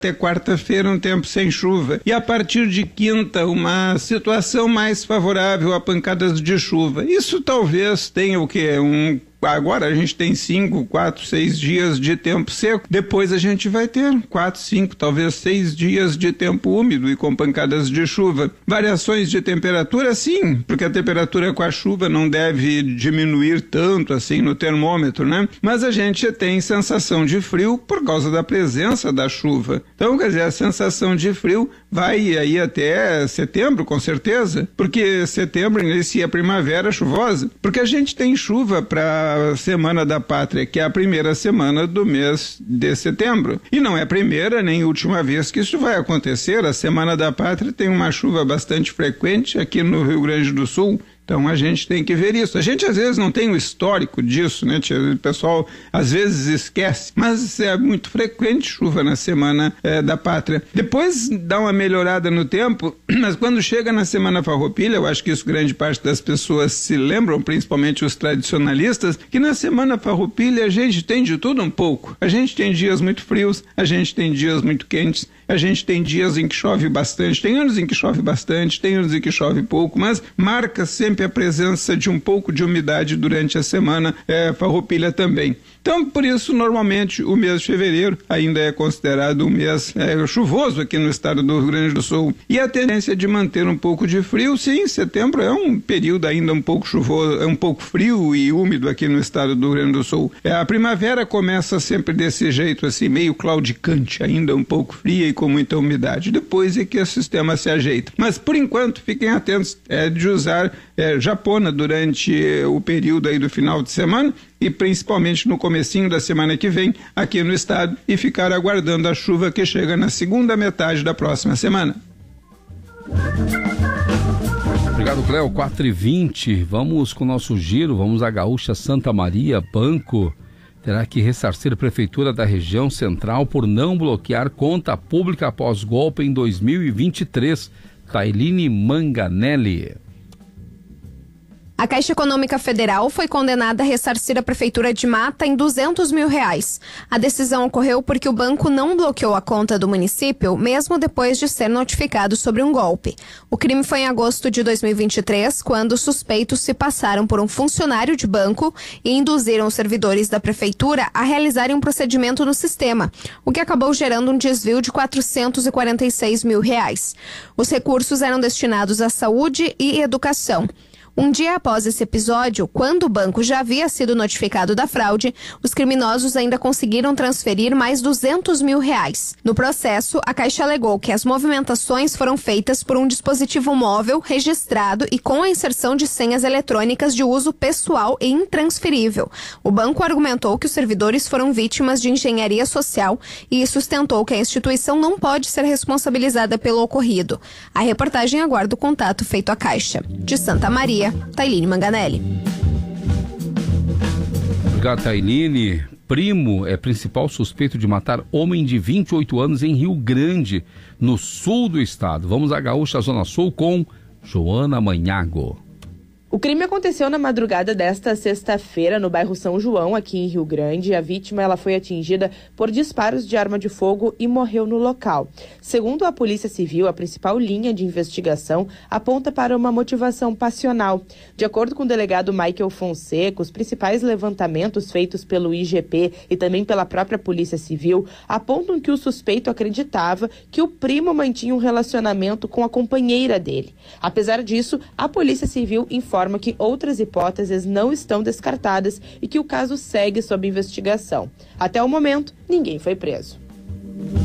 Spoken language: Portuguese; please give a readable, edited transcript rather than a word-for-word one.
Até quarta-feira um tempo sem chuva e a partir de quinta uma situação mais favorável a pancadas de chuva. Isso talvez tenha o quê? Agora a gente tem 5, 4, 6 dias de tempo seco. Depois a gente vai ter 4, 5, talvez 6 dias de tempo úmido e com pancadas de chuva. Variações de temperatura, sim, porque a temperatura com a chuva não deve diminuir tanto assim no termômetro, né? Mas a gente tem sensação de frio por causa da presença da chuva. Então, quer dizer, a sensação de frio vai aí até setembro, com certeza, porque setembro inicia a primavera chuvosa, porque a gente tem chuva para a Semana da Pátria, que é a primeira semana do mês de setembro. E não é a primeira nem última vez que isso vai acontecer. A Semana da Pátria tem uma chuva bastante frequente aqui no Rio Grande do Sul. Então a gente tem que ver isso. A gente às vezes não tem o histórico disso, né? O pessoal às vezes esquece, mas é muito frequente chuva na Semana da Pátria. Depois dá uma melhorada no tempo, mas quando chega na Semana Farroupilha, eu acho que isso grande parte das pessoas se lembram, principalmente os tradicionalistas, que na Semana Farroupilha a gente tem de tudo um pouco. A gente tem dias muito frios, a gente tem dias muito quentes, a gente tem dias em que chove bastante, tem anos em que chove bastante, tem anos em que chove pouco, mas marca sempre a presença de um pouco de umidade durante a semana farroupilha também. Então, por isso, normalmente, o mês de fevereiro ainda é considerado um mês chuvoso aqui no estado do Rio Grande do Sul. E a tendência de manter um pouco de frio, sim, setembro é um período ainda um pouco chuvoso, um pouco frio e úmido aqui no estado do Rio Grande do Sul. A primavera começa sempre desse jeito, assim, meio claudicante, ainda um pouco fria e com muita umidade. Depois é que o sistema se ajeita. Mas, por enquanto, fiquem atentos de usar japona durante o período aí do final de semana e principalmente no comecinho da semana que vem aqui no estado e ficar aguardando a chuva que chega na segunda metade da próxima semana. Obrigado, Cléo. 4h20, vamos com o nosso giro, vamos à Gaúcha Santa Maria. Banco terá que ressarcir a prefeitura da região central por não bloquear conta pública após golpe em 2023. Tailine Manganelli. A Caixa Econômica Federal foi condenada a ressarcir a Prefeitura de Mata em R$200 mil. A decisão ocorreu porque o banco não bloqueou a conta do município, mesmo depois de ser notificado sobre um golpe. O crime foi em agosto de 2023, quando suspeitos se passaram por um funcionário de banco e induziram os servidores da Prefeitura a realizarem um procedimento no sistema, o que acabou gerando um desvio de R$446 mil. Os recursos eram destinados à saúde e educação. Um dia após esse episódio, quando o banco já havia sido notificado da fraude, os criminosos ainda conseguiram transferir mais R$200 mil. No processo, a Caixa alegou que as movimentações foram feitas por um dispositivo móvel registrado e com a inserção de senhas eletrônicas de uso pessoal e intransferível. O banco argumentou que os servidores foram vítimas de engenharia social e sustentou que a instituição não pode ser responsabilizada pelo ocorrido. A reportagem aguarda o contato feito à Caixa. De Santa Maria, Tailine Manganelli. Obrigado, Tailine. Primo é principal suspeito de matar homem de 28 anos em Rio Grande, no sul do estado. Vamos à Gaúcha Zona Sul com Joana Manhago. O crime aconteceu na madrugada desta sexta-feira no bairro São João, aqui em Rio Grande. A vítima ela foi atingida por disparos de arma de fogo e morreu no local. Segundo a Polícia Civil, a principal linha de investigação aponta para uma motivação passional. De acordo com o delegado Michael Fonseca, os principais levantamentos feitos pelo IGP e também pela própria Polícia Civil apontam que o suspeito acreditava que o primo mantinha um relacionamento com a companheira dele. Apesar disso, a Polícia Civil informa que outras hipóteses não estão descartadas e que o caso segue sob investigação. Até o momento, ninguém foi preso.